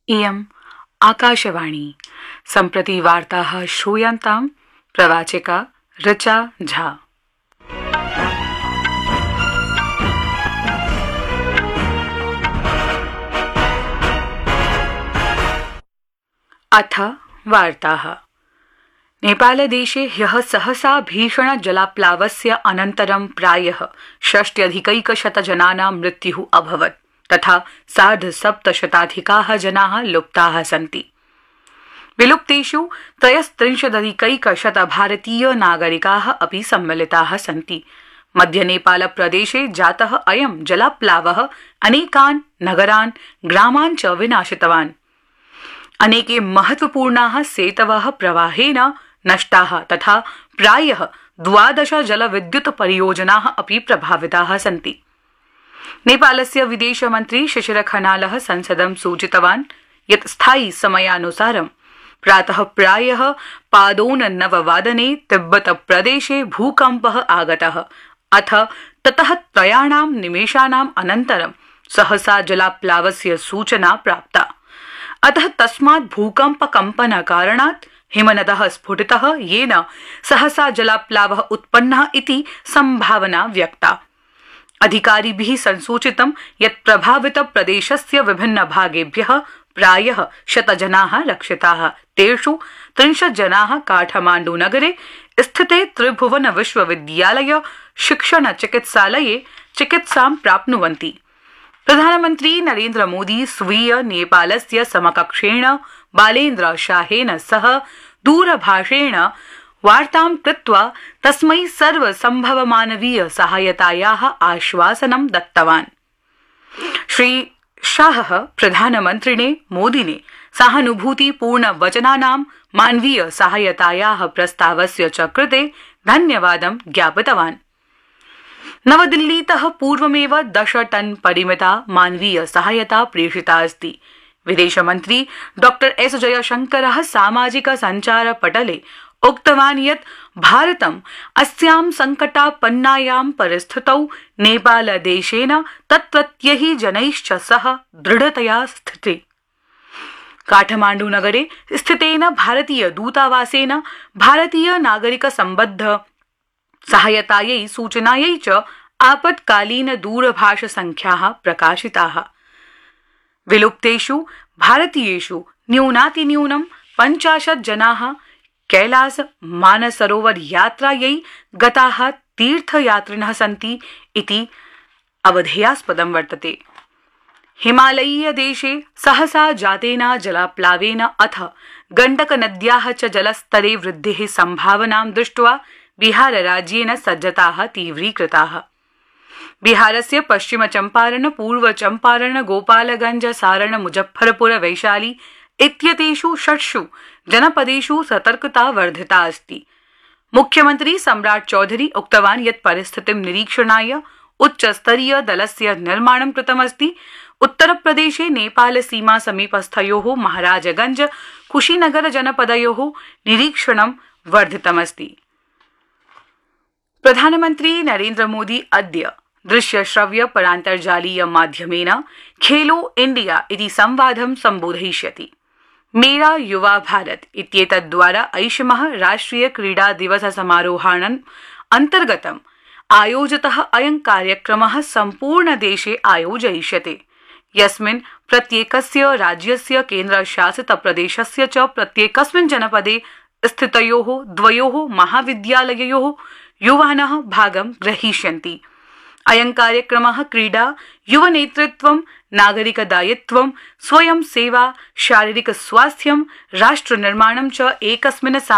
इयम् आकाशवाणी सम्प्रति वार्ताः श्रूयन्ताम् प्रवाचिका ऋचा झा। अथ वार्ताः। नेपालदेशे ह्यः सहसा भीषण जलाप्लावस्य अनन्तरं प्रायः 60,100 जनानां मृत्युः अभवत् तथा 7,500 जनाः लुप्ताः सन्ति। विलुप्तेषु 33,100 भारतीय नागरिकाः अपि सम्मिलिताः सन्ति। मध्य नेपाल प्रदेशे जातः अयं जलाप्लावः अनेकान् नगरान् ग्रामान् च विनाशितवान्। अनेके महत्वपूर्णाः सेतवः प्रवाहेन नष्टाः तथा प्रायः 12 जलविद्युत् परियोजनाः अपि प्रभाविताः सन्ति। नेपालस्य विदेशमन्त्री शिशिर खनालः संसदं सूचितवान् यत् स्थायि समयानुसारं प्रातः प्रायः पादोन 9 तिब्बत प्रदेशे भूकम्पः आगतः अथ ततः 3 निमेषाणाम् अनन्तरं सहसा जलाप्लावस्य सूचना प्राप्ता। अतः तस्मात् भूकम्प कम्पन कारणात् हिमनदः स्फुटितः येन सहसा जलाप्लावः उत्पन्नः इति संभावना व्यक्ता। अधिकारिभिः संसूचितं यत् प्रभावित प्रदेशस्य विभिन्न भागेभ्यः प्रायः 100 जनाः रक्षिताः। तेषु 30 जनाः काठमाण्डू नगरे स्थिते त्रिभुवन विश्वविद्यालय शिक्षण चिकित्सालये चिकित्सां प्राप्नुवन्ति। प्रधानमन्त्री नरेन्द्र मोदी स्वीय नेपालस्य समकक्षेण बालेन्द्र शाहेन सह दूरभाषेण वार्तां कृत्वा तस्मै सर्वसम्भव मानवीय सहायतायाः आश्वासनं दत्तवान्। श्री शाहः प्रधानमन्त्रिणे मोदिने सहानुभूतिपूर्ण वचनानां मानवीय सहायतायाः प्रस्तावस्य च कृते धन्यवादं ज्ञापितवान्। नवदिल्लीतः पूर्वमेव 10 टन परिमिता मानवीय सहायता प्रेषिता अस्ति। विदेशमन्त्री डॉ एस जयशंकरः सामाजिक सञ्चार पटले उक्तवान् यत् भारतम् अस्यां संकटापन्नायां परिस्थितौ नेपालदेशेन तत्रत्यैः जनैश्च सह दृढतया स्थिते। काठमाण्डू नगरे स्थितेन भारतीय दूतावासेन भारतीय नागरिक सम्बद्ध सहायतायै सूचनायै च आपत्कालीन दूरभाष संख्याः प्रकाशिताः। विलुप्तेषु भारतीयेषु न्यूनातिन्यूनं 50 जनाः कैलास मानसरोवर यात्रायै गताः तीर्थयात्रिणः सन्ति इति अवधेयास्पदं वर्तते। हिमालयीय देशे सहसा जातेन जलाप्लावेन अथ गण्डक नद्याः च जलस्तरे वृद्धेः संभावनां दृष्ट्वा बिहार राज्येन सज्जताः तीव्रीकृताः। बिहारस्य पश्चिम चम्पारण, पूर्व चम्पारण, गोपालगंज, सारण, मुजफ्फरपुर, वैशाली इत्येतेषु 6 जनपदेषु सतर्कता वर्धिता अस्ति। मुख्यमंत्री सम्राट चौधरी उक्तवान् यत् परिस्थितिं निरीक्षणाय उच्चस्तरीय दलस्य निर्माणं कृतमस्ति। उत्तरप्रदेशे नेपाल सीमा समीपस्थयोः महाराजगंज, कुशीनगर जनपदयोः निरीक्षणं वर्धितमस्ति। प्रधानमन्त्री नरेन्द्र मोदी अद्य दृश्य श्रव्य परान्तर्जालीय माध्यमेन खेलो इंडिया इति संवादं सम्बोधयिष्यति। मेरा युवा भारत इत्येतद्द्वारा ऐषमः राष्ट्रिय क्रीडा दिवस समारोहाणाम् अन्तर्गतम् आयोजितः अयं कार्यक्रमः सम्पूर्ण देशे आयोजयिष्यते, यस्मिन् प्रत्येकस्य राज्यस्य केन्द्रशासित प्रदेशस्य च प्रत्येकस्मिन् जनपदे स्थितयोः 2 महाविद्यालययोः युवानः भागं ग्रहीष्यन्ति। अयं कार्यक्रमः क्रीडा, युवनेतृत्वं, नागरिकदायित्वं, स्वयं सेवा, शारीरिक स्वास्थ्यं, राष्ट्रनिर्माणं च एकस्मिन्